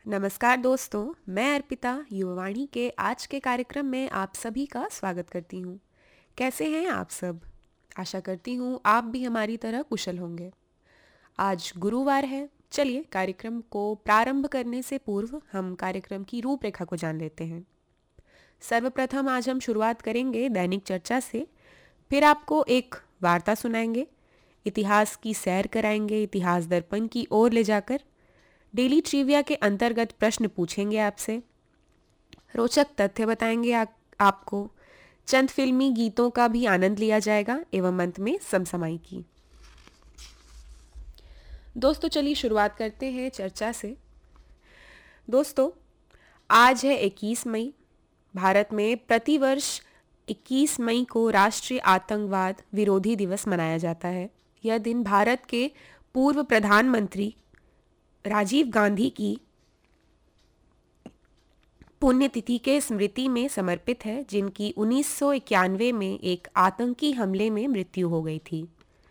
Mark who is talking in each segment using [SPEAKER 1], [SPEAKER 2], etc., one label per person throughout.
[SPEAKER 1] नमस्कार दोस्तों, मैं अर्पिता युवावाणी के आज के कार्यक्रम में आप सभी का स्वागत करती हूँ। कैसे हैं आप सब? आशा करती हूँ आप भी हमारी तरह कुशल होंगे। आज गुरुवार है। चलिए कार्यक्रम को प्रारंभ करने से पूर्व हम कार्यक्रम की रूपरेखा को जान लेते हैं। सर्वप्रथम आज हम शुरुआत करेंगे दैनिक चर्चा से, फिर आपको एक वार्ता सुनाएंगे, इतिहास की सैर कराएंगे इतिहास दर्पण की ओर ले जाकर, डेली ट्रिविया के अंतर्गत प्रश्न पूछेंगे आपसे, रोचक तथ्य बताएंगे आपको, चंद फिल्मी गीतों का भी आनंद लिया जाएगा एवं अंत में समसमाई की। दोस्तों चलिए शुरुआत करते हैं चर्चा से। दोस्तों आज है 21 मई। भारत में प्रतिवर्ष 21 मई को राष्ट्रीय आतंकवाद विरोधी दिवस मनाया जाता है। यह दिन भारत के पूर्व प्रधानमंत्री राजीव गांधी की पुण्यतिथि के स्मृति में समर्पित है, जिनकी 1991 में एक आतंकी हमले में मृत्यु हो गई थी।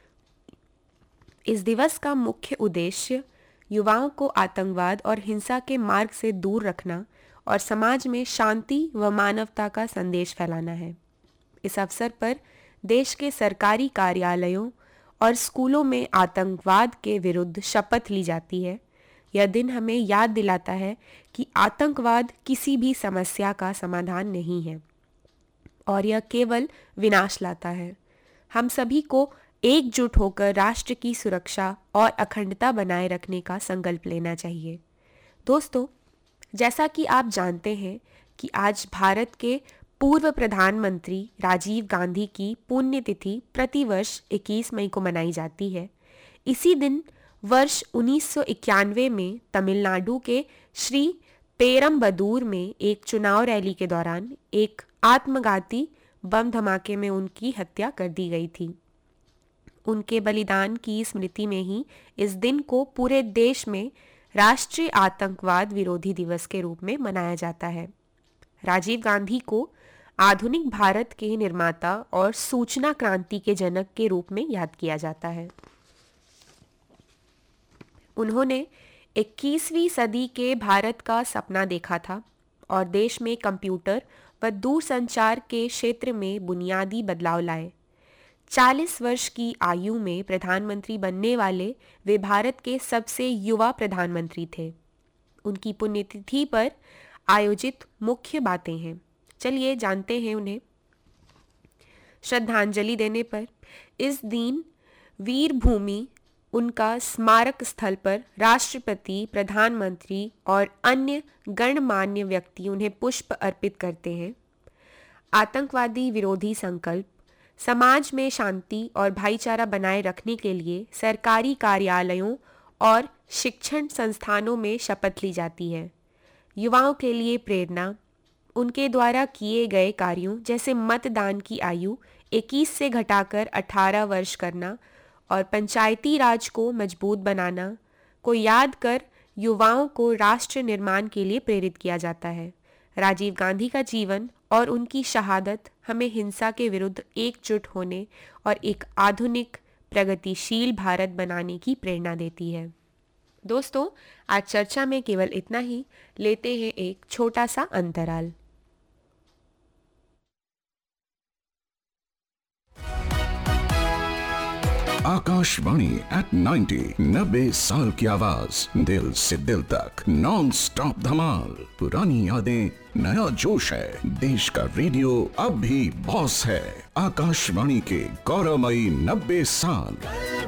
[SPEAKER 1] इस दिवस का मुख्य उद्देश्य युवाओं को आतंकवाद और हिंसा के मार्ग से दूर रखना और समाज में शांति व मानवता का संदेश फैलाना है। इस अवसर पर देश के सरकारी कार्यालयों और स्कूलों में आतंकवाद के विरुद्ध शपथ ली जाती है। यह दिन हमें याद दिलाता है कि आतंकवाद किसी भी समस्या का समाधान नहीं है और यह केवल विनाश लाता है। हम सभी को एकजुट होकर राष्ट्र की सुरक्षा और अखंडता बनाए रखने का संकल्प लेना चाहिए। दोस्तों, जैसा कि आप जानते हैं कि आज भारत के पूर्व प्रधानमंत्री राजीव गांधी की पुण्यतिथि प्रतिवर्ष 21 मई को मनाई जाती है। इसी दिन वर्ष 1991 में तमिलनाडु के श्री पेरम्बदूर में एक चुनाव रैली के दौरान एक आत्मघाती बम धमाके में उनकी हत्या कर दी गई थी। उनके बलिदान की स्मृति में ही इस दिन को पूरे देश में राष्ट्रीय आतंकवाद विरोधी दिवस के रूप में मनाया जाता है। राजीव गांधी को आधुनिक भारत के निर्माता और सूचना क्रांति के जनक के रूप में याद किया जाता है। उन्होंने 21वीं सदी के भारत का सपना देखा था और देश में कंप्यूटर व दूरसंचार के क्षेत्र में बुनियादी बदलाव लाए। 40 वर्ष की आयु में प्रधानमंत्री बनने वाले वे भारत के सबसे युवा प्रधानमंत्री थे। उनकी पुण्यतिथि पर आयोजित मुख्य बातें हैं, चलिए जानते हैं उन्हें। श्रद्धांजलि देने पर इस दिन वीर भूमि उनका स्मारक स्थल पर राष्ट्रपति, प्रधानमंत्री और अन्य गणमान्य व्यक्ति उन्हें पुष्प अर्पित करते हैं। आतंकवादी विरोधी संकल्प, समाज में शांति और भाईचारा बनाए रखने के लिए सरकारी कार्यालयों और शिक्षण संस्थानों में शपथ ली जाती है। युवाओं के लिए प्रेरणा, उनके द्वारा किए गए कार्यों जैसे मतदान की आयु 21 से घटाकर 18 वर्ष करना और पंचायती राज को मजबूत बनाना को याद कर युवाओं को राष्ट्र निर्माण के लिए प्रेरित किया जाता है। राजीव गांधी का जीवन और उनकी शहादत हमें हिंसा के विरुद्ध एकजुट होने और एक आधुनिक प्रगतिशील भारत बनाने की प्रेरणा देती है। दोस्तों, आज चर्चा में केवल इतना ही। लेते हैं एक छोटा सा अंतराल।
[SPEAKER 2] आकाशवाणी एट 90 साल की आवाज, दिल से दिल तक नॉन स्टॉप धमाल। पुरानी यादें, नया जोश है, देश का रेडियो अब भी बॉस है। आकाशवाणी के गौरवमयी 90 साल।